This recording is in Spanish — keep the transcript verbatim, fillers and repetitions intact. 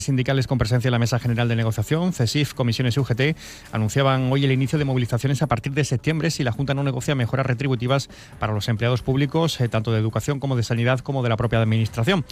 Sindicales con presencia en la Mesa General de Negociación, CESIF, Comisiones y U G T, anunciaban hoy el inicio de movilizaciones a partir de septiembre si la Junta no negocia mejoras retributivas para los empleados públicos, eh, tanto de educación como de sanidad como de la propia administración.